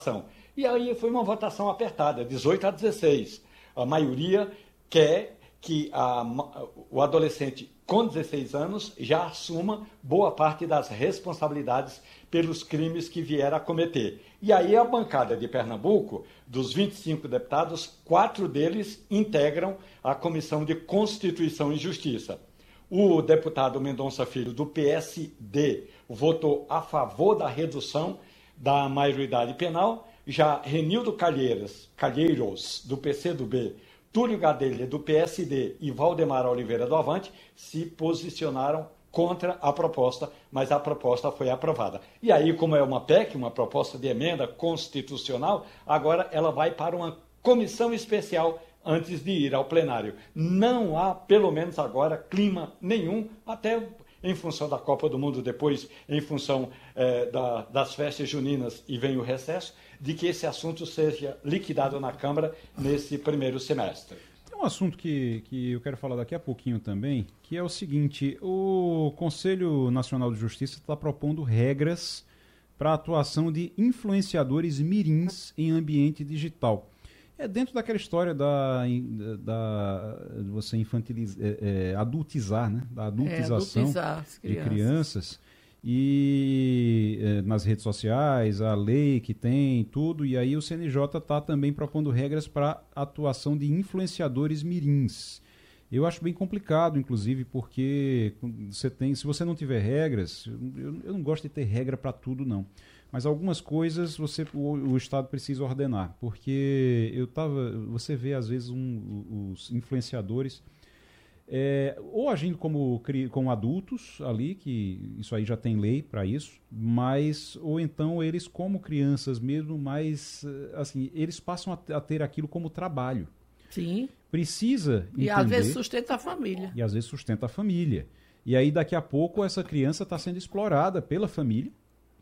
E aí foi uma votação apertada, 18-16. A maioria quer que o adolescente com 16 anos já assuma boa parte das responsabilidades pelos crimes que vier a cometer. E aí a bancada de Pernambuco, dos 25 deputados, 4 deles integram a Comissão de Constituição e Justiça. O deputado Mendonça Filho, do PSD, votou a favor da redução da maioridade penal. Já Renildo Calheiros, do PCdoB, Túlio Gadelha, do PSD, e Valdemar Oliveira, do Avante, se posicionaram contra a proposta, mas a proposta foi aprovada. E aí, como é uma PEC, uma proposta de emenda constitucional, agora ela vai para uma comissão especial antes de ir ao plenário. Não há, pelo menos agora, clima nenhum, até em função da Copa do Mundo, depois em função das festas juninas e vem o recesso, de que esse assunto seja liquidado na Câmara nesse primeiro semestre. Tem um assunto que eu quero falar daqui a pouquinho também, que é o seguinte: o Conselho Nacional de Justiça está propondo regras para a atuação de influenciadores mirins em ambiente digital. É dentro daquela história de você adultizar, né? Da adultização de crianças. E nas redes sociais, a lei que tem, tudo, e aí o CNJ está também propondo regras para atuação de influenciadores mirins. Eu acho bem complicado, inclusive, porque se você não tiver regras, eu não gosto de ter regra para tudo, não. Mas algumas coisas o Estado precisa ordenar, porque você vê às vezes os influenciadores ou agindo como adultos ali, que isso aí já tem lei para isso, mas ou então eles como crianças mesmo, mas assim, eles passam a ter aquilo como trabalho. Sim. Precisa entender, e às vezes sustenta a família. E aí daqui a pouco essa criança está sendo explorada pela família.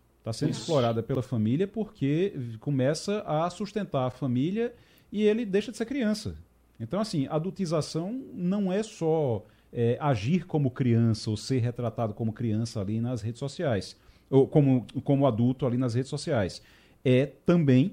Porque começa a sustentar a família e ele deixa de ser criança. Então, assim, a adultização não é só agir como criança ou ser retratado como criança ali nas redes sociais, ou como adulto ali nas redes sociais. É também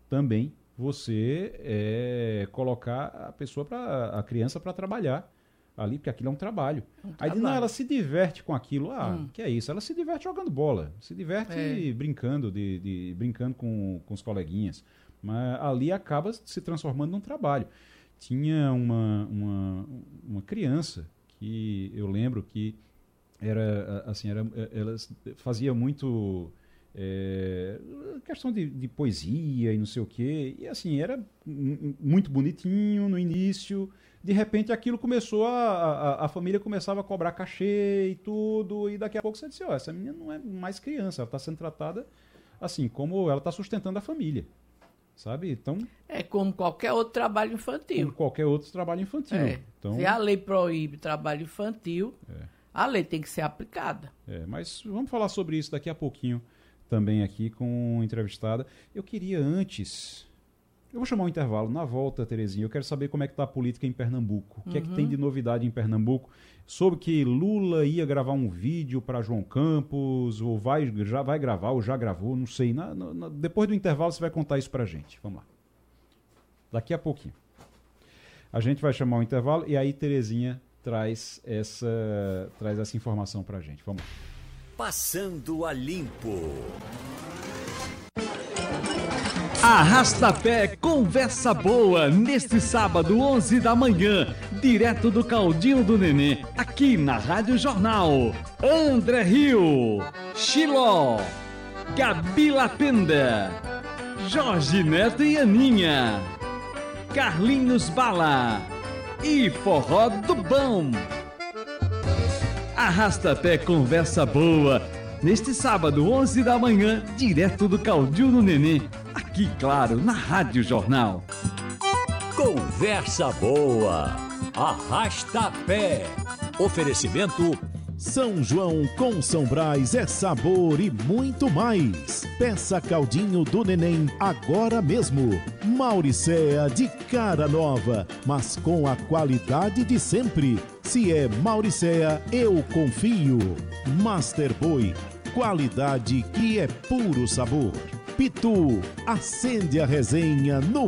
você colocar a criança para trabalhar ali, porque aquilo é um trabalho. Aí não, ela se diverte com aquilo. Que é isso? Ela se diverte jogando bola, se diverte brincando, brincando com os coleguinhas. Mas ali acaba se transformando num trabalho. Tinha uma criança que eu lembro que ela fazia muito questão de poesia e não sei o quê, e assim, era muito bonitinho no início. De repente aquilo começou a família começava a cobrar cachê e tudo, e daqui a pouco você disse, essa menina não é mais criança, ela está sendo tratada assim, como ela está sustentando a família. Sabe? Então, é como qualquer outro trabalho infantil. Então, se a lei proíbe trabalho infantil, a lei tem que ser aplicada. Mas vamos falar sobre isso daqui a pouquinho também aqui com a entrevistada. Eu queria antes... Eu vou chamar um intervalo. Na volta, Terezinha, eu quero saber como é que está a política em Pernambuco. O que é que tem de novidade em Pernambuco? Soube que Lula ia gravar um vídeo para João Campos, ou já vai gravar, ou já gravou, não sei. Depois do intervalo você vai contar isso para a gente. Vamos lá. Daqui a pouquinho. A gente vai chamar um intervalo e aí Terezinha traz essa informação para a gente. Vamos lá. Passando a Limpo. Arrasta-pé Conversa Boa, neste sábado, 11 da manhã, direto do Caldinho do Nenê, aqui na Rádio Jornal. André Rio, Chiló, Gabi Lapenda, Jorge Neto e Aninha, Carlinhos Bala e Forró do Bom. Arrasta-pé Conversa Boa, neste sábado, 11 da manhã, direto do Caldinho do Nenê, aqui, claro, na Rádio Jornal. Conversa Boa, Arrasta-pé. Oferecimento São João com São Brás é sabor e muito mais. Peça Caldinho do Neném agora mesmo. Mauricéa de cara nova, mas com a qualidade de sempre. Se é Mauricéa, eu confio. Master Boi, qualidade que é puro sabor. Pitu. Acende a resenha no